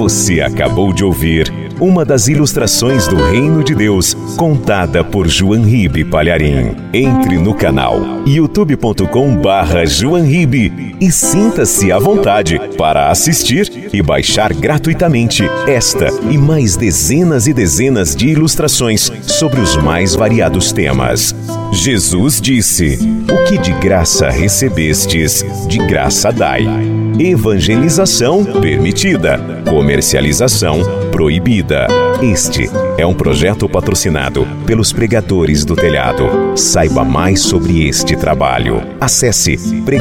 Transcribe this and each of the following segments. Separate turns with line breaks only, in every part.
Você acabou de ouvir uma das ilustrações do Reino de Deus, contada por João Ribe Palharim. Entre no canal youtube.com/João Ribe e sinta-se à vontade para assistir e baixar gratuitamente esta e mais dezenas e dezenas de ilustrações sobre os mais variados temas. Jesus disse: "O que de graça recebestes, de graça dai." Evangelização permitida, comercialização proibida. Este é um projeto patrocinado pelos Pregadores do Telhado. Saiba mais sobre este trabalho. Acesse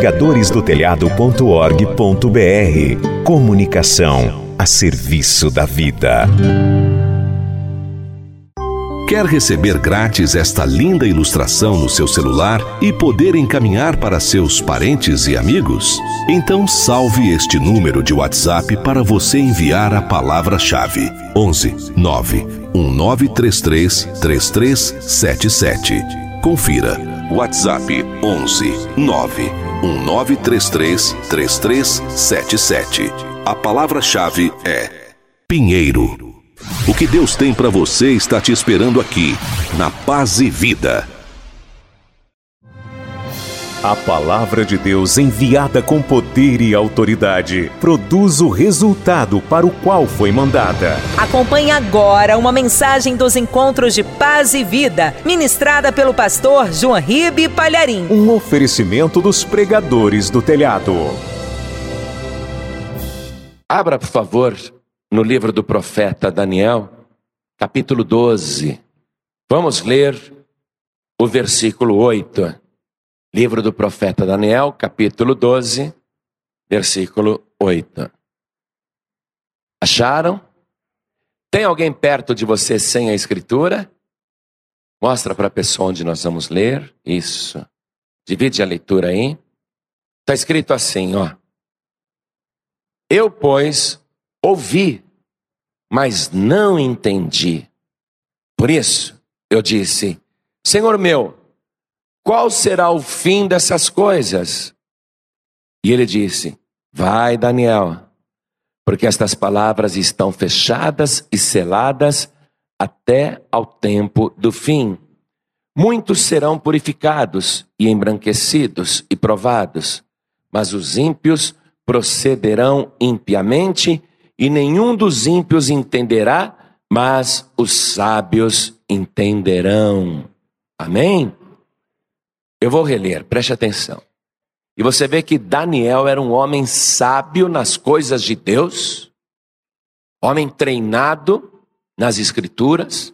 pregadoresdotelhado.org.br. Comunicação a serviço da vida.
Quer receber grátis esta linda ilustração no seu celular e poder encaminhar para seus parentes e amigos? Então salve este número de WhatsApp para você enviar a palavra-chave: 11 9 1933 3377. Confira. WhatsApp 11 9 1933 3377. A palavra-chave é Pinheiro. O que Deus tem para você está te esperando aqui, na Paz e Vida.
A palavra de Deus, enviada com poder e autoridade, produz o resultado para o qual foi mandada.
Acompanhe agora uma mensagem dos encontros de Paz e Vida, ministrada pelo pastor João Ribe Palharim.
Um oferecimento dos Pregadores do Telhado.
Abra, por favor, no livro do profeta Daniel, capítulo 12. Vamos ler o versículo 8. Livro do profeta Daniel, capítulo 12, versículo 8. Acharam? Tem alguém perto de você sem a escritura? Mostra para a pessoa onde nós vamos ler. Isso. Divide a leitura aí. Está escrito assim, ó. Eu, pois, ouvi, mas não entendi. Por isso, eu disse: Senhor meu, qual será o fim dessas coisas? E ele disse: vai, Daniel, porque estas palavras estão fechadas e seladas até ao tempo do fim. Muitos serão purificados e embranquecidos e provados, mas os ímpios procederão impiamente, e nenhum dos ímpios entenderá, mas os sábios entenderão. Amém? Eu vou reler, preste atenção. E você vê que Daniel era um homem sábio nas coisas de Deus, homem treinado nas escrituras,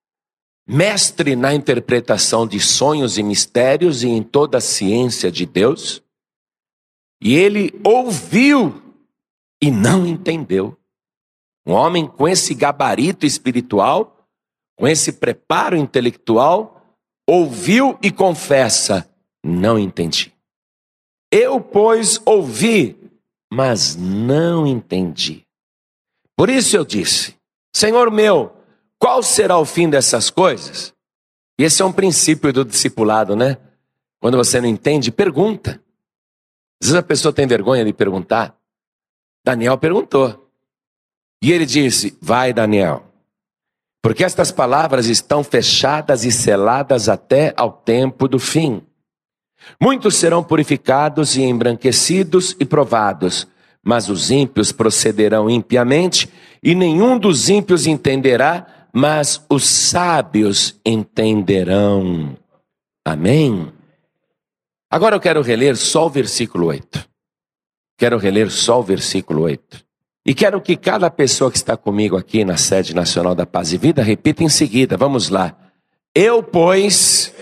mestre na interpretação de sonhos e mistérios e em toda a ciência de Deus. E ele ouviu e não entendeu. Um homem com esse gabarito espiritual, com esse preparo intelectual, ouviu e confessa: não entendi. Eu, pois, ouvi, mas não entendi. Por isso eu disse: Senhor meu, qual será o fim dessas coisas? E esse é um princípio do discipulado, né? Quando você não entende, pergunta. Às vezes a pessoa tem vergonha de perguntar. Daniel perguntou. E ele disse: vai, Daniel, porque estas palavras estão fechadas e seladas até ao tempo do fim. Muitos serão purificados e embranquecidos e provados, mas os ímpios procederão impiamente, e nenhum dos ímpios entenderá, mas os sábios entenderão. Amém? Agora eu quero reler só o versículo 8. Quero reler só o versículo 8. E quero que cada pessoa que está comigo aqui na sede nacional da Paz e Vida repita em seguida. Vamos lá. Eu, pois,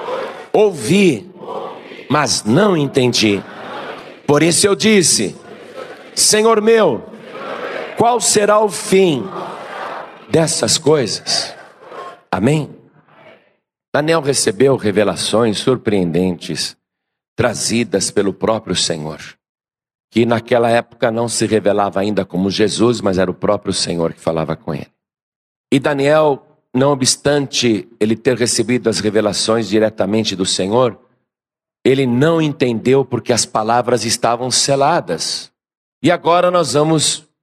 ouvi, mas não entendi. Por isso eu disse: Senhor meu, qual será o fim dessas coisas? Amém? Daniel recebeu revelações surpreendentes, trazidas pelo próprio Senhor, que naquela época não se revelava ainda como Jesus, mas era o próprio Senhor que falava com ele. E Daniel, não obstante ele ter recebido as revelações diretamente do Senhor, ele não entendeu porque as palavras estavam seladas. E agora nós vamos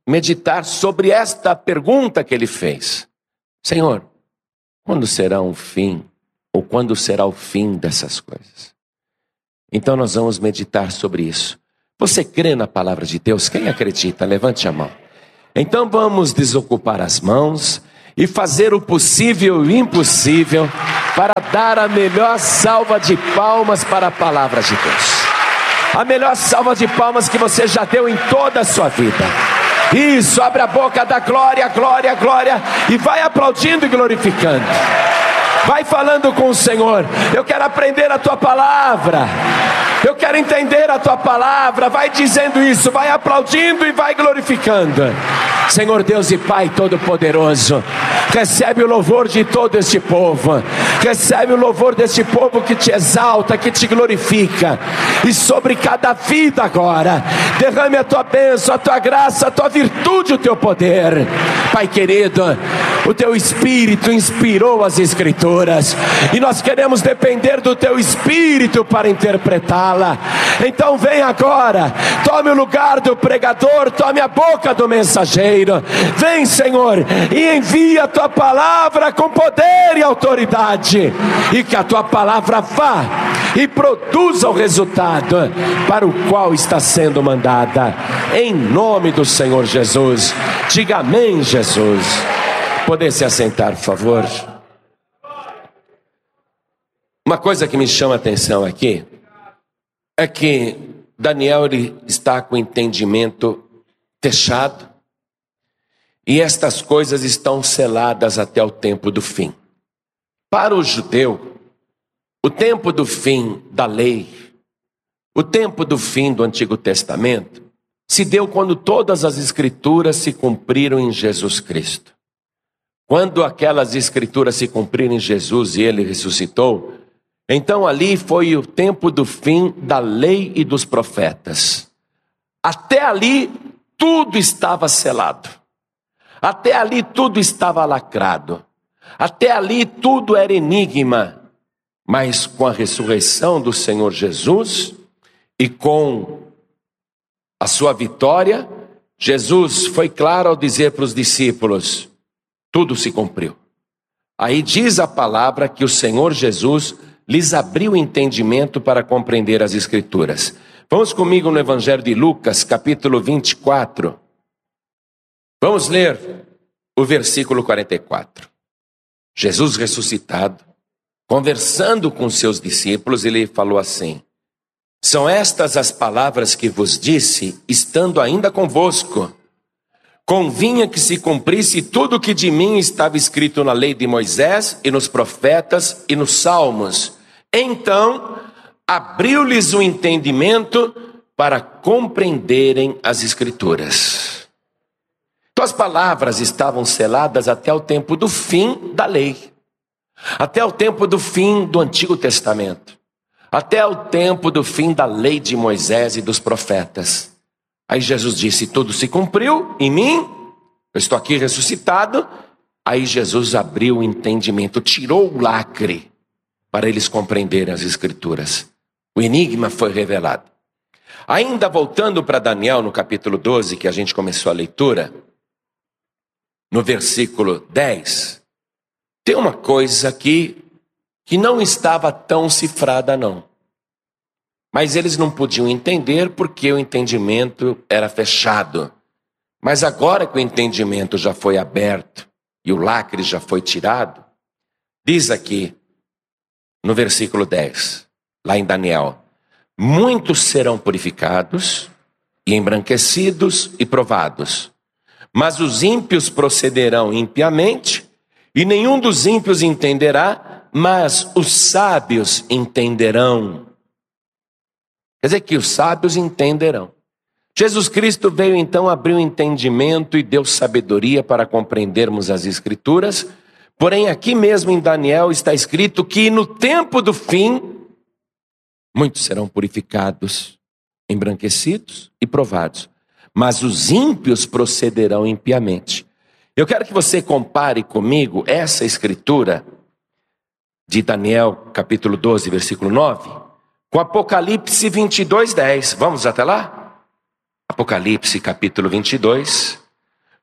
meditar sobre esta pergunta que ele fez: Senhor, quando será o fim? Ou quando será o fim dessas coisas? Então nós vamos meditar sobre isso. Você crê na palavra de Deus? Quem acredita? Levante a mão. Então vamos desocupar as mãos e fazer o possível e o impossível para dar a melhor salva de palmas para a palavra de Deus. A melhor salva de palmas que você já deu em toda a sua vida. Isso, abre a boca, dá glória, glória, glória, e vai aplaudindo e glorificando. Vai falando com o Senhor: eu quero aprender a tua palavra, eu quero entender a tua palavra. Vai dizendo isso, vai aplaudindo e vai glorificando. Senhor Deus e Pai Todo-Poderoso, recebe o louvor de todo este povo, recebe o louvor deste povo que te exalta, que te glorifica, e sobre cada vida agora, derrame a tua bênção, a tua graça, a tua virtude, o teu poder. Pai querido, o teu Espírito inspirou as Escrituras, e nós queremos depender do teu Espírito para interpretá-la. Então vem agora, tome o lugar do pregador, tome a boca do mensageiro. Vem, Senhor, e envia a tua palavra com poder e autoridade, e que a tua palavra vá e produza o resultado para o qual está sendo mandada, em nome do Senhor Jesus. Diga amém, Jesus. Poder se assentar, por favor. Uma coisa que me chama a atenção aqui é que Daniel, ele está com o entendimento fechado, e estas coisas estão seladas até o tempo do fim. Para o judeu, o tempo do fim da lei, o tempo do fim do Antigo Testamento, se deu quando todas as Escrituras se cumpriram em Jesus Cristo. Quando aquelas Escrituras se cumpriram em Jesus e Ele ressuscitou, então ali foi o tempo do fim da lei e dos profetas. Até ali tudo estava selado. Até ali tudo estava lacrado. Até ali tudo era enigma. Mas com a ressurreição do Senhor Jesus e com a sua vitória, Jesus foi claro ao dizer para os discípulos: tudo se cumpriu. Aí diz a palavra que o Senhor Jesus lhes abriu o entendimento para compreender as Escrituras. Vamos comigo no Evangelho de Lucas, capítulo 24. Vamos ler o versículo 44. Jesus ressuscitado, conversando com seus discípulos, ele falou assim: são estas as palavras que vos disse, estando ainda convosco. Convinha que se cumprisse tudo o que de mim estava escrito na lei de Moisés, e nos profetas, e nos salmos. Então, abriu-lhes o entendimento para compreenderem as Escrituras. Então as palavras estavam seladas até o tempo do fim da lei, até o tempo do fim do Antigo Testamento, até o tempo do fim da lei de Moisés e dos profetas. Aí Jesus disse: tudo se cumpriu em mim, eu estou aqui ressuscitado. Aí Jesus abriu o entendimento, tirou o lacre para eles compreenderem as Escrituras. O enigma foi revelado. Ainda voltando para Daniel no capítulo 12, que a gente começou a leitura, no versículo 10, tem uma coisa aqui que não estava tão cifrada não. Mas eles não podiam entender porque o entendimento era fechado. Mas agora que o entendimento já foi aberto e o lacre já foi tirado, diz aqui no versículo 10, lá em Daniel: muitos serão purificados e embranquecidos e provados, mas os ímpios procederão impiamente, e nenhum dos ímpios entenderá, mas os sábios entenderão. Quer dizer que os sábios entenderão. Jesus Cristo veio então abrir o entendimento e deu sabedoria para compreendermos as Escrituras. Porém, aqui mesmo em Daniel está escrito que no tempo do fim, muitos serão purificados, embranquecidos e provados, mas os ímpios procederão impiamente. Eu quero que você compare comigo essa escritura de Daniel, capítulo 12, versículo 9, com Apocalipse 22, 10. Vamos até lá? Apocalipse, capítulo 22,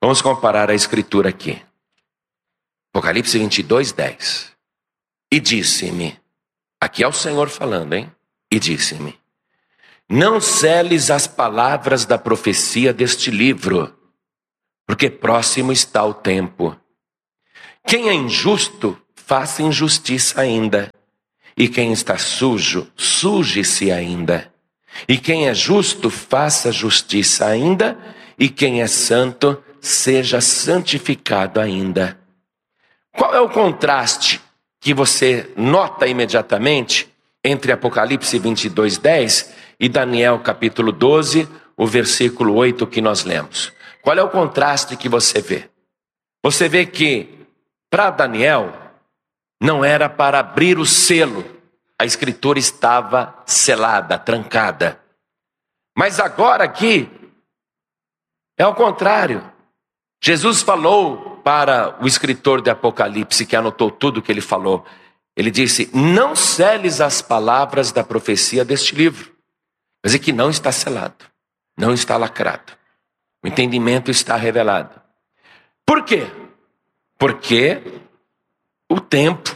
Vamos comparar a escritura aqui. Apocalipse 22, 10. E disse-me, aqui é o Senhor falando, hein? E disse-me, não seles as palavras da profecia deste livro, porque próximo está o tempo. Quem é injusto, faça injustiça ainda. E quem está sujo, suje-se ainda. E quem é justo, faça justiça ainda. E quem é santo, seja santificado ainda. Qual é o contraste que você nota imediatamente entre Apocalipse 22, 10 e Daniel capítulo 12, o versículo 8 que nós lemos? Qual é o contraste que você vê? Você vê que para Daniel não era para abrir o selo, a escritura estava selada, trancada. Mas agora aqui é o contrário. Jesus falou para o escritor de Apocalipse, que anotou tudo o que ele falou. Ele disse, não seles as palavras da profecia deste livro. Quer dizer que não está selado, não está lacrado. O entendimento está revelado. Por quê? Porque o tempo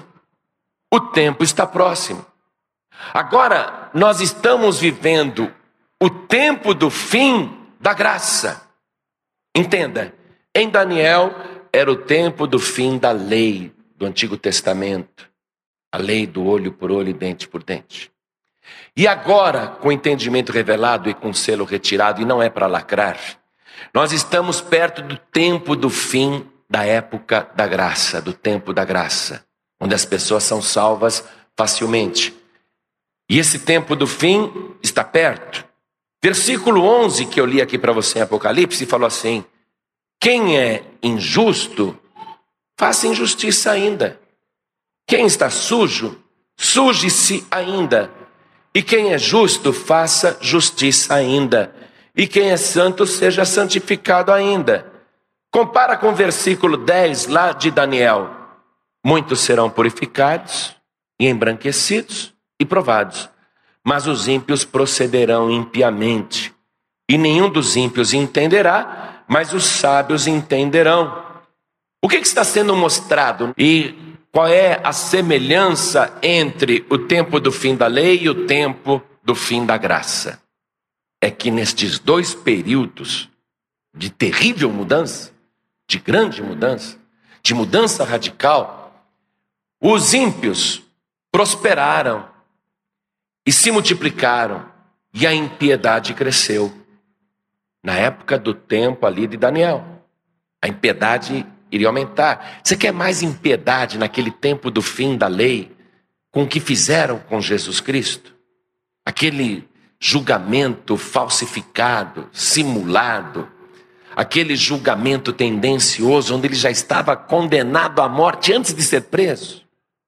está próximo. Agora, nós estamos vivendo o tempo do fim da graça. Entenda, em Daniel era o tempo do fim da lei do Antigo Testamento. A lei do olho por olho e dente por dente. E agora, com o entendimento revelado e com o selo retirado, e não é para lacrar, nós estamos perto do tempo do fim da época da graça, do tempo da graça, onde as pessoas são salvas facilmente. E esse tempo do fim está perto. Versículo 11 que eu li aqui para você em Apocalipse, falou assim, quem é injusto, faça injustiça ainda. Quem está sujo, suje-se ainda. E quem é justo, faça justiça ainda. E quem é santo, seja santificado ainda. Compara com o versículo 10 lá de Daniel. Muitos serão purificados e embranquecidos e provados. Mas os ímpios procederão impiamente. E nenhum dos ímpios entenderá, mas os sábios entenderão. O que está sendo mostrado? E qual é a semelhança entre o tempo do fim da lei e o tempo do fim da graça? É que nestes dois períodos de terrível mudança, de grande mudança, de mudança radical, os ímpios prosperaram e se multiplicaram e a impiedade cresceu. Na época do tempo ali de Daniel, a impiedade iria aumentar. Você quer mais impiedade naquele tempo do fim da lei, com o que fizeram com Jesus Cristo? Aquele julgamento falsificado, simulado, aquele julgamento tendencioso, onde ele já estava condenado à morte antes de ser preso.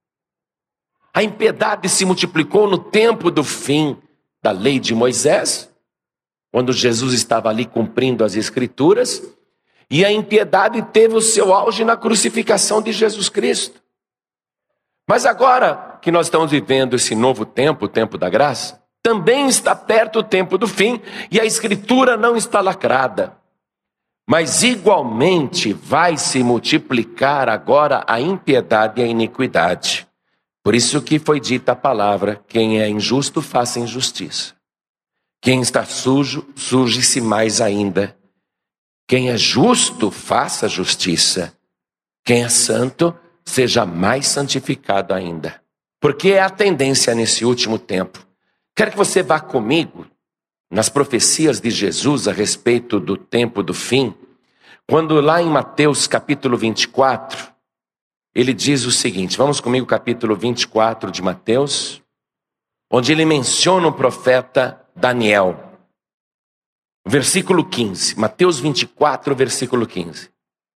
A impiedade se multiplicou no tempo do fim da lei de Moisés, quando Jesus estava ali cumprindo as Escrituras, e a impiedade teve o seu auge na crucificação de Jesus Cristo. Mas agora que nós estamos vivendo esse novo tempo, o tempo da graça, também está perto o tempo do fim, e a Escritura não está lacrada. Mas igualmente vai se multiplicar agora a impiedade e a iniquidade. Por isso que foi dita a palavra, quem é injusto, faça injustiça. Quem está sujo, suje-se mais ainda. Quem é justo, faça justiça. Quem é santo, seja mais santificado ainda. Porque é a tendência nesse último tempo. Quero que você vá comigo nas profecias de Jesus a respeito do tempo do fim. Quando lá em Mateus capítulo 24, ele diz o seguinte, vamos comigo capítulo 24 de Mateus, onde ele menciona o profeta Daniel. Versículo 15, Mateus 24, versículo 15.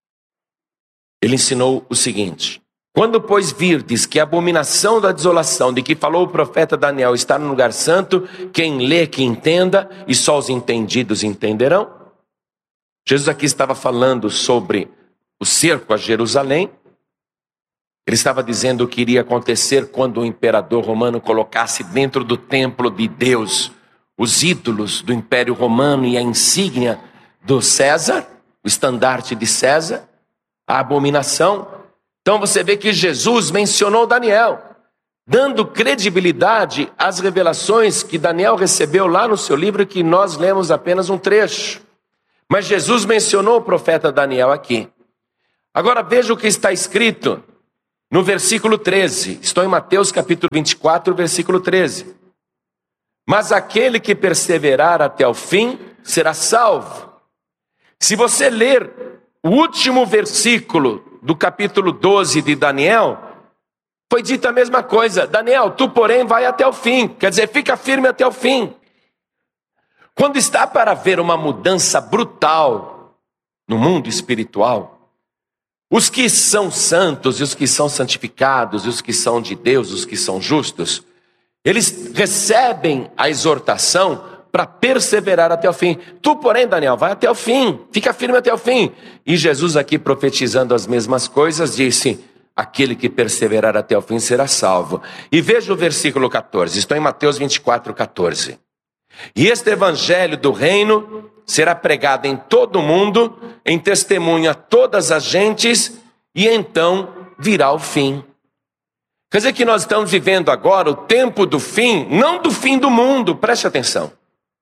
Ele ensinou o seguinte, quando, pois, virdes que a abominação da desolação de que falou o profeta Daniel está no lugar santo, quem lê que entenda, e só os entendidos entenderão. Jesus aqui estava falando sobre o cerco a Jerusalém. Ele estava dizendo o que iria acontecer quando o imperador romano colocasse dentro do templo de Deus os ídolos do Império Romano e a insígnia do César. o estandarte de César, a abominação. Então você vê que Jesus mencionou Daniel, dando credibilidade às revelações que Daniel recebeu lá no seu livro, que nós lemos apenas um trecho. Mas Jesus mencionou o profeta Daniel aqui. Agora veja o que está escrito no versículo 13. Estou em Mateus capítulo 24, versículo 13. Mas aquele que perseverar até o fim será salvo. Se você ler o último versículo do capítulo 12 de Daniel, foi dita a mesma coisa. Daniel, tu porém vai até o fim. Quer dizer, fica firme até o fim. Quando está para haver uma mudança brutal no mundo espiritual, os que são santos e os que são santificados, e os que são de Deus, os que são justos, eles recebem a exortação para perseverar até o fim. Tu, porém, Daniel, vai até o fim, fica firme até o fim. E Jesus aqui, profetizando as mesmas coisas, disse: aquele que perseverar até o fim será salvo. E veja o versículo 14, estou em Mateus 24, 14. E este evangelho do reino será pregado em todo o mundo, em testemunho a todas as gentes, e então virá o fim. Quer dizer que nós estamos vivendo agora o tempo do fim, não do fim do mundo, preste atenção.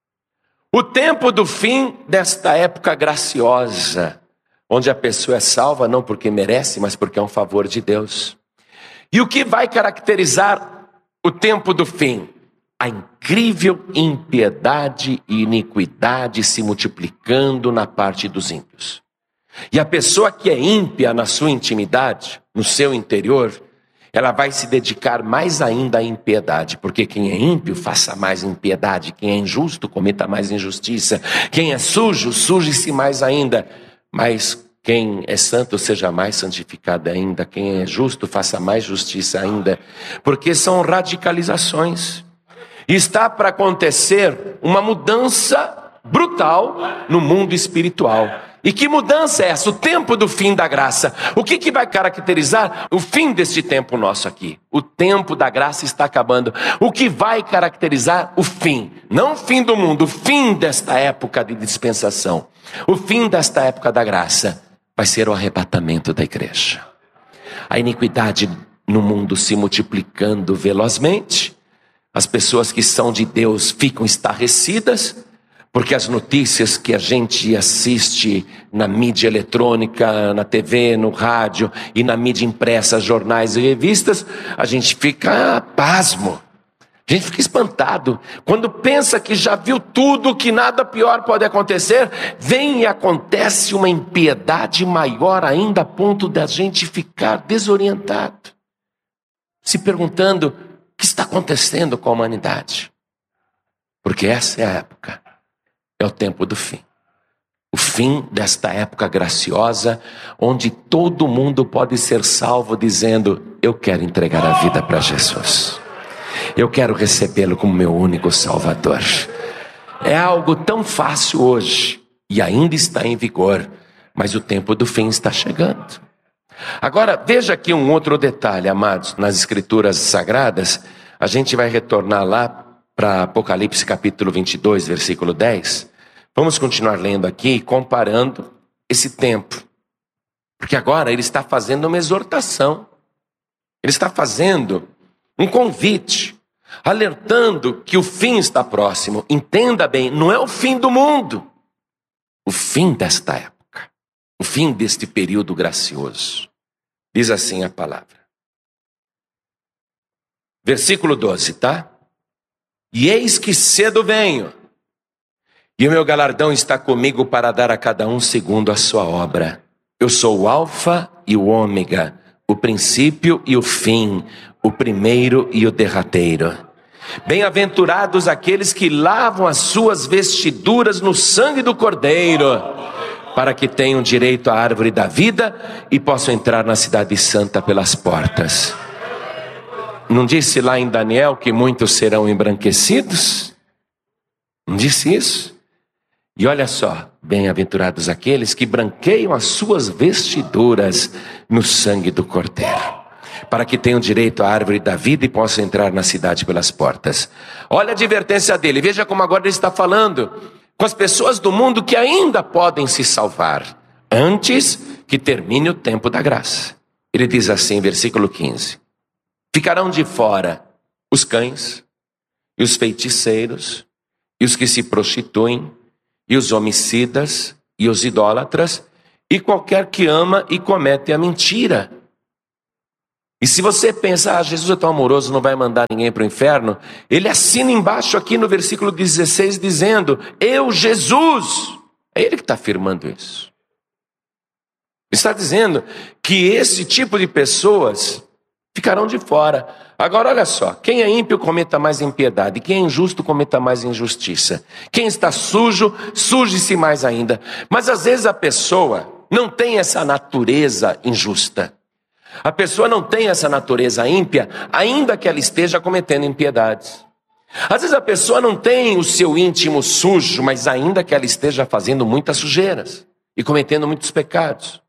O tempo do fim desta época graciosa, onde a pessoa é salva não porque merece, mas porque é um favor de Deus. E o que vai caracterizar o tempo do fim? A incrível impiedade e iniquidade se multiplicando na parte dos ímpios. E a pessoa que é ímpia na sua intimidade, no seu interior, ela vai se dedicar mais ainda à impiedade, porque quem é ímpio faça mais impiedade, quem é injusto cometa mais injustiça, quem é sujo, suje-se mais ainda, mas quem é santo seja mais santificado ainda, quem é justo faça mais justiça ainda, porque são radicalizações. E está para acontecer uma mudança brutal no mundo espiritual. E que mudança é essa? O tempo do fim da graça. O que vai caracterizar o fim deste tempo nosso aqui? O tempo da graça está acabando. O que vai caracterizar o fim? Não o fim do mundo, o fim desta época de dispensação. O fim desta época da graça vai ser o arrebatamento da igreja. A iniquidade no mundo se multiplicando velozmente. As pessoas que são de Deus ficam estarrecidas, porque as notícias que a gente assiste na mídia eletrônica, na TV, no rádio e na mídia impressa, jornais e revistas, a gente fica pasmo, a gente fica espantado. Quando pensa que já viu tudo, que nada pior pode acontecer, vem e acontece uma impiedade maior ainda, a ponto da gente ficar desorientado, se perguntando o que está acontecendo com a humanidade. Porque essa é a época. É o tempo do fim. O fim desta época graciosa, onde todo mundo pode ser salvo dizendo: eu quero entregar a vida para Jesus. Eu quero recebê-lo como meu único Salvador. É algo tão fácil hoje e ainda está em vigor, mas o tempo do fim está chegando. Agora, veja aqui um outro detalhe, amados, nas Escrituras Sagradas. A gente vai retornar lá para Apocalipse capítulo 22, versículo 10. Vamos continuar lendo aqui, comparando esse tempo. Porque agora ele está fazendo uma exortação. Ele está fazendo um convite, alertando que o fim está próximo. Entenda bem, não é o fim do mundo. O fim desta época. O fim deste período gracioso. Diz assim a palavra. Versículo 12, tá? E eis que cedo venho, e o meu galardão está comigo para dar a cada um segundo a sua obra. Eu sou o Alfa e o Ômega, o princípio e o fim, o primeiro e o derradeiro. Bem-aventurados aqueles que lavam as suas vestiduras no sangue do Cordeiro, para que tenham direito à árvore da vida e possam entrar na cidade santa pelas portas. Não disse lá em Daniel que muitos serão embranquecidos? Não disse isso? E olha só, bem-aventurados aqueles que branqueiam as suas vestiduras no sangue do Cordeiro, para que tenham direito à árvore da vida e possam entrar na cidade pelas portas. Olha a advertência dele, veja como agora ele está falando com as pessoas do mundo que ainda podem se salvar. antes que termine o tempo da graça. Ele diz assim, versículo 15: ficarão de fora os cães, e os feiticeiros, e os que se prostituem, e os homicidas, e os idólatras, e qualquer que ama e comete a mentira. E se você pensa, Jesus é tão amoroso, não vai mandar ninguém para o inferno, ele assina embaixo aqui no versículo 16, dizendo, eu, Jesus. É ele que está afirmando isso. Ele está dizendo que esse tipo de pessoas ficarão de fora. Agora olha só, quem é ímpio cometa mais impiedade, quem é injusto cometa mais injustiça. Quem está sujo, suje-se mais ainda. Mas às vezes a pessoa não tem essa natureza injusta. A pessoa não tem essa natureza ímpia, ainda que ela esteja cometendo impiedades. Às vezes a pessoa não tem o seu íntimo sujo, mas ainda que ela esteja fazendo muitas sujeiras e cometendo muitos pecados.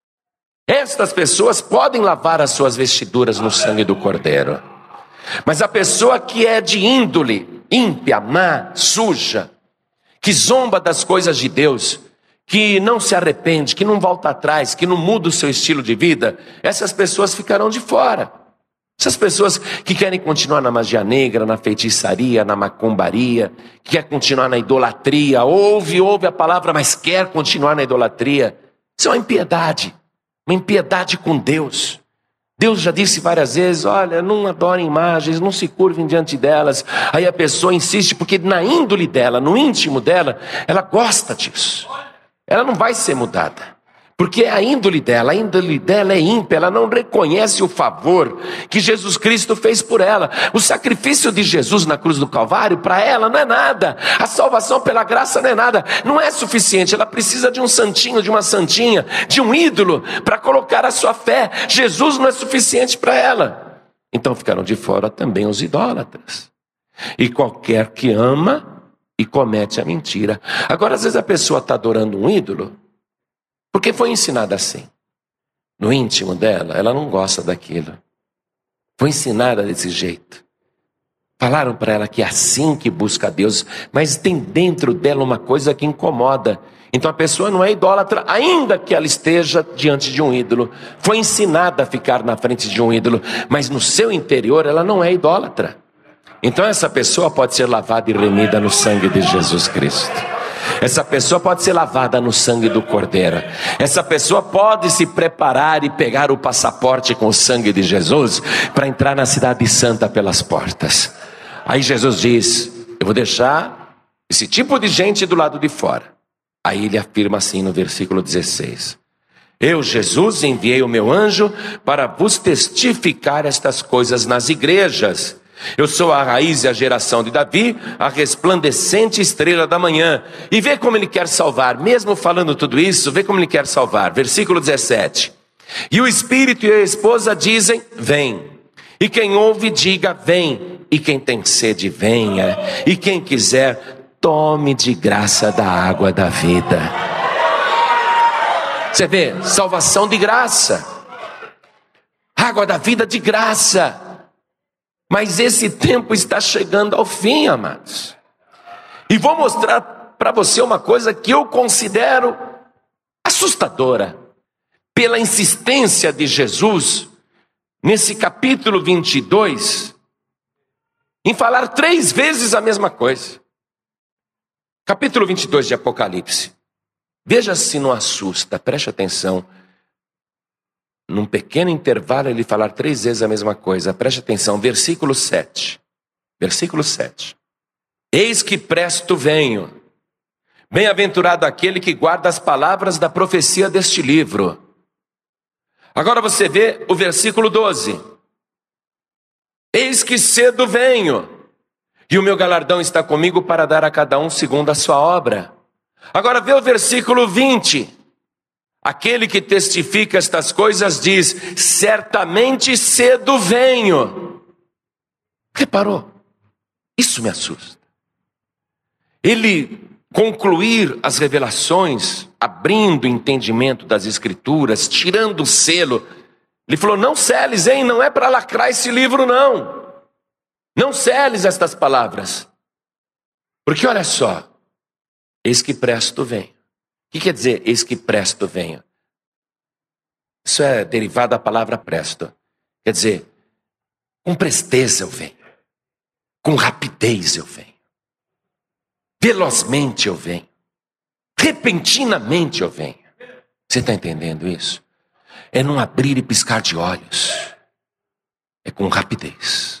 Estas pessoas podem lavar as suas vestiduras no sangue do Cordeiro. Mas a pessoa que é de índole ímpia, má, suja, que zomba das coisas de Deus, que não se arrepende, que não volta atrás, que não muda o seu estilo de vida, essas pessoas ficarão de fora. Essas pessoas que querem continuar na magia negra, na feitiçaria, na macumbaria, que quer continuar na idolatria, ouve a palavra, mas quer continuar na idolatria. Isso é uma impiedade com Deus. Deus já disse várias vezes, olha, não adorem imagens, não se curvem diante delas. Aí a pessoa insiste, porque na índole dela, no íntimo dela, ela gosta disso. Ela não vai ser mudada, porque é a índole dela é ímpia, ela não reconhece o favor que Jesus Cristo fez por ela. O sacrifício de Jesus na cruz do Calvário, para ela não é nada. A salvação pela graça não é nada, não é suficiente. Ela precisa de um santinho, de uma santinha, de um ídolo, para colocar a sua fé. Jesus não é suficiente para ela. Então ficaram de fora também os idólatras. E qualquer que ama e comete a mentira. Agora, às vezes a pessoa está adorando um ídolo, porque foi ensinada assim. No íntimo dela, ela não gosta daquilo. Foi ensinada desse jeito. Falaram para ela que é assim que busca Deus, mas tem dentro dela uma coisa que incomoda. Então a pessoa não é idólatra, ainda que ela esteja diante de um ídolo. Foi ensinada a ficar na frente de um ídolo, mas no seu interior ela não é idólatra. Então essa pessoa pode ser lavada e remida no sangue de Jesus Cristo. Essa pessoa pode ser lavada no sangue do Cordeiro. Essa pessoa pode se preparar e pegar o passaporte com o sangue de Jesus para entrar na cidade santa pelas portas. Aí Jesus diz, eu vou deixar esse tipo de gente do lado de fora. Aí ele afirma assim no versículo 16. Eu, Jesus, enviei o meu anjo para vos testificar estas coisas nas igrejas. Eu sou a raiz e a geração de Davi, a resplandecente estrela da manhã. E vê como ele quer salvar, mesmo falando tudo isso, vê como ele quer salvar. Versículo 17. E o Espírito e a esposa dizem, vem. E quem ouve, diga, vem. E quem tem sede, venha. E quem quiser, tome de graça da água da vida. Você vê, salvação de graça. Água da vida de graça. Mas esse tempo está chegando ao fim, amados. E vou mostrar para você uma coisa que eu considero assustadora. Pela insistência de Jesus, nesse capítulo 22, em falar 3 vezes a mesma coisa. Capítulo 22 de Apocalipse. Veja se não assusta, preste atenção. Num pequeno intervalo ele falar 3 vezes a mesma coisa. Preste atenção, versículo 7. Versículo 7. Eis que presto venho. Bem-aventurado aquele que guarda as palavras da profecia deste livro. Agora você vê o versículo 12. Eis que cedo venho, e o meu galardão está comigo para dar a cada um segundo a sua obra. Agora vê o versículo 20. Aquele que testifica estas coisas diz, certamente cedo venho. Reparou? Isso me assusta. Ele concluir as revelações, abrindo o entendimento das escrituras, tirando o selo. Ele falou, não seles, hein? Não é para lacrar esse livro, não. Não seles estas palavras. Porque olha só, eis que presto venho. O que quer dizer, eis que presto venho? Isso é derivado da palavra presto. Quer dizer, com presteza eu venho. Com rapidez eu venho. Velozmente eu venho. Repentinamente eu venho. Você está entendendo isso? É num abrir e piscar de olhos. É com rapidez.